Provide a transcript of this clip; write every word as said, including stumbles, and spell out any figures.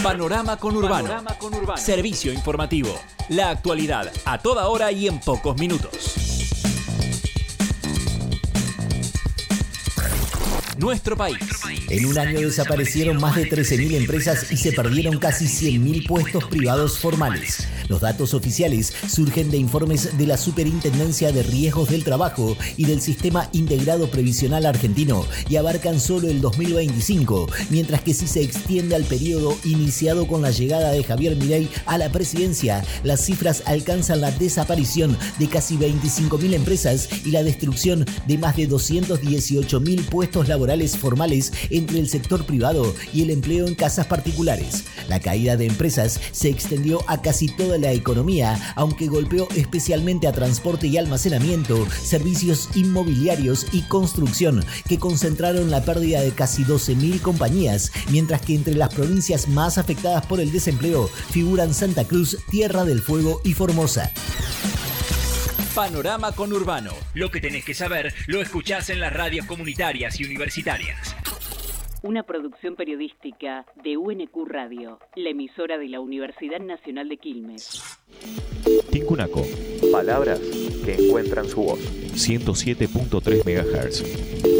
Panorama Conurbano. Panorama Conurbano. Servicio informativo. La actualidad a toda hora y en pocos minutos. Nuestro país. En un año desaparecieron más de trece mil empresas y se perdieron casi cien mil puestos privados formales. Los datos oficiales surgen de informes de la Superintendencia de Riesgos del Trabajo y del Sistema Integrado Previsional Argentino y abarcan solo el dos mil veinticinco, mientras que si se extiende al periodo iniciado con la llegada de Javier Milei a la presidencia, las cifras alcanzan la desaparición de casi veinticinco mil empresas y la destrucción de más de doscientos dieciocho mil puestos laborales formales entre el sector privado y el empleo en casas particulares. La caída de empresas se extendió a casi toda la economía, aunque golpeó especialmente a transporte y almacenamiento, servicios inmobiliarios y construcción, que concentraron la pérdida de casi doce mil compañías, mientras que entre las provincias más afectadas por el desempleo figuran Santa Cruz, Tierra del Fuego y Formosa. Panorama Conurbano. Lo que tenés que saber lo escuchás en las radios comunitarias y universitarias. Una producción periodística de U N Q Radio, la emisora de la Universidad Nacional de Quilmes. Tincunaco. Palabras que encuentran su voz. ciento siete punto tres megahertz.